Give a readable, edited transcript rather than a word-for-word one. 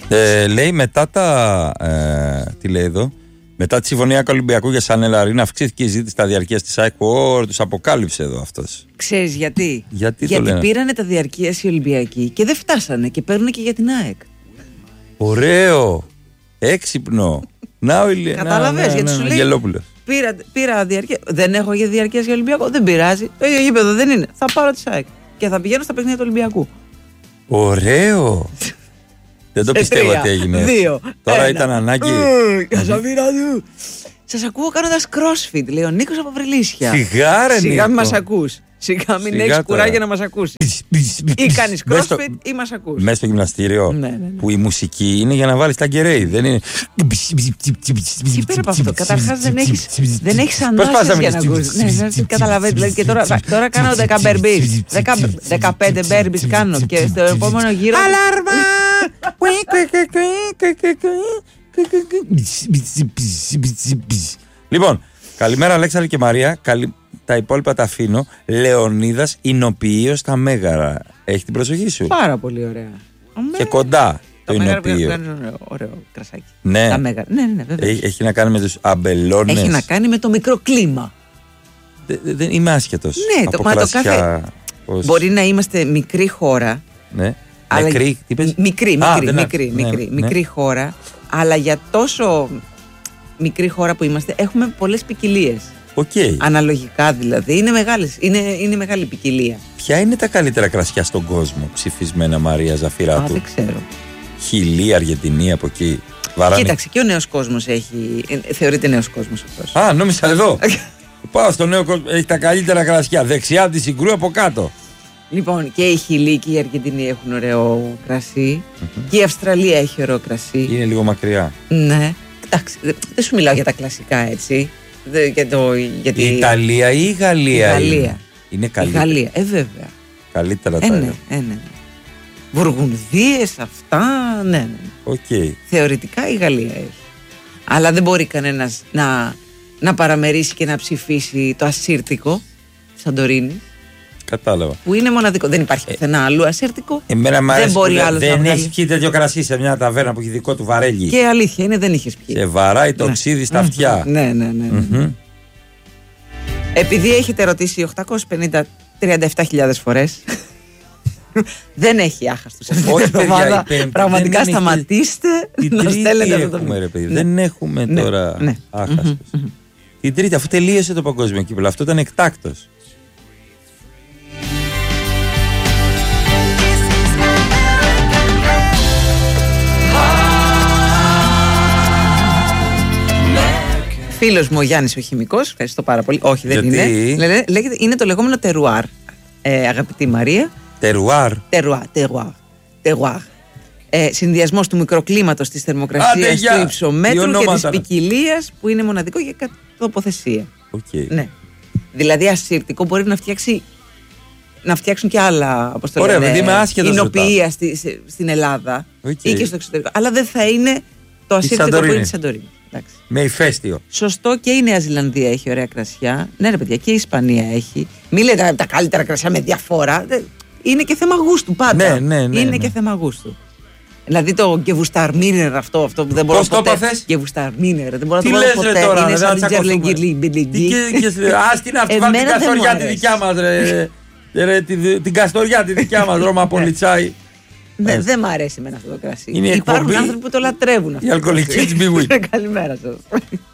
Λέει μετά τι λέει εδώ? Μετά τη συμφωνία Ολυμπιακού για Σαν Ελαρίνα αυξήθηκε η ζήτηση στα διαρκείας της ΑΕΚ. Τους αποκάλυψε εδώ αυτός. Ξέρεις γιατί? Γιατί πήρανε τα διαρκείας οι Ολυμπιακοί και δεν φτάσανε και παίρνουν και για την ΑΕΚ. Ωραίο. Έξυπνο. Κατάλαβες, γιατί σου λέει πήρα διαρκεία. Δεν έχω για διαρκείας για Ολυμπιακό. Δεν πειράζει. Το ίδιο γήπεδο δεν είναι. Θα πάρω τη ΑΕΚ και θα πηγαίνω στα παιχνίδια του Ολυμπιακού. Ωραίο. Δεν το πιστεύω ότι έγινε. 2. Τώρα ήταν ανάγκη. Σας ακούω κάνοντας CrossFit, λέει ο Νίκος από Βρυλίσια. Σιγά μην μας ακούς. Σιγά μην έχεις κουράγιο να μας ακούσεις. Ή κάνεις CrossFit ή μας ακούς. Μέσα στο γυμναστήριο που η μουσική είναι για να βάλεις τα γκερέι. Δεν είναι. Και πέρα από αυτό, καταρχάς δεν έχεις ανάσεις για να ακούσεις. Καταλαβαίνεις, δηλαδή και τώρα κάνω 10 μπέρμπις. 15 μπέρμπις κάνω και στο επόμενο γύρο. Αλάρμα! Λοιπόν, καλημέρα Αλέξανδρε και Μαρία. Τα υπόλοιπα τα αφήνω. Λεωνίδας Ινοποιείο στα Μέγαρα. Έχει την προσοχή σου? Πάρα πολύ ωραία. Και κοντά το Ινοποιείο. Ωραίο κρασάκι. Ναι. Τα Μέγαρα. Ναι, έχει να κάνει με τους αμπελώνες. Έχει να κάνει με το μικροκλίμα. Δεν είμαι άσχετος. Ναι, το κάθε. Μπορεί να είμαστε μικρή χώρα. Ναι. Μικρή χώρα. Αλλά για τόσο μικρή χώρα που είμαστε, έχουμε πολλές ποικιλίες. Αναλογικά δηλαδή. Είναι μεγάλη ποικιλία. Ποια είναι τα καλύτερα κρασιά στον κόσμο, ψηφισμένα Μαρία Ζαφυράτου? Δεν ξέρω. Χιλή, Αργεντινή, από εκεί. Κοίταξε, και ο νέος κόσμος θεωρείται νέος κόσμος αυτός. Νόμιζα εδώ. Πάω στο νέο κόσμο. Έχει τα καλύτερα κρασιά. Δεξιά από τη Συγκρού, από κάτω. Λοιπόν, και η Χιλή και η Αργεντινή έχουν ωραίο κρασί. Και η Αυστραλία έχει ωραίο κρασί. Είναι λίγο μακριά. Ναι. Εντάξει, δεν σου μιλάω για τα κλασικά, έτσι. Η Ιταλία ή η Γαλλία? Η Γαλλία. Είναι καλύτερα. Η Γαλλία, βέβαια. Καλύτερα τα ναι. Βουργουνδίες, αυτά, ναι. Θεωρητικά η Γαλλία έχει. Αλλά δεν μπορεί κανένας να παραμερίσει και να ψηφίσει το ασύρτικο Σαντορίνη. Κατάλαβα. Που είναι μοναδικό. Δεν υπάρχει πουθενά άλλο ασύρτικο. Εμένα μου αρέσει που δεν έχει πιει τέτοιο κρασί σε μια ταβέρνα που έχει δικό του βαρέλι. Και αλήθεια είναι, δεν είχες πιει. Σε βαράει το ξύδι στα αυτιά. Ναι. Επειδή έχετε ρωτήσει 837.000 φορές, δεν έχει άχαστος αυτή την εβδομάδα. Πραγματικά σταματήστε να στέλνετε αυτό το μήνυμα. Δεν έχουμε τώρα άχαστος. Την Τρίτη, αφού τελείωσε το παγκόσμιο κύπελλο, αυτό ήταν εκτάκτος. Φίλος μου ο Γιάννης ο χημικός, ευχαριστώ πάρα πολύ. Όχι, δεν είναι. Λέγεται, είναι το λεγόμενο τερουάρ. Αγαπητή Μαρία. Τερουάρ. Συνδυασμός του μικροκλίματος, της θερμοκρασίας, του υψομέτρου και της ποικιλίας που είναι μοναδικό για κάθε τοποθεσία. Ναι. Δηλαδή ασύρτικο μπορεί να φτιάξουν και άλλα, όπως το λένε, εινοποιεία στην Ελλάδα ή και στο εξωτερικό. Αλλά δεν θα είναι το ασύρτικο που είναι τη Σαντορίνη. Με ηφαίστειο. Σωστό, και η Νέα Ζηλανδία έχει ωραία κρασιά. Ναι, ρε παιδιά, και η Ισπανία έχει. Μην λέτε τα καλύτερα κρασιά με διαφορά. Είναι και θέμα γούστου πάντα. Ναι. Είναι και θέμα γούστου. Δηλαδή το Gewürztraminer αυτό που δεν μπορώ να το πω ποτέ. Gewürztraminer, δεν μπορώ να το πω ποτέ. Τώρα, είναι σαν την Τζερλεγκυρλίγκ. Ας την αυτή, βάλει την καστοριά τη δικιά μας, ρε. Την καστοριά τη δικιά μας, Ρώμα Πολιτσάι. Δεν μ' αρέσει εμένα αυτό το κρασί. Υπάρχουν άνθρωποι που το λατρεύουν αυτό. Η αλκοολική της Μπιουίτ. Καλημέρα σας.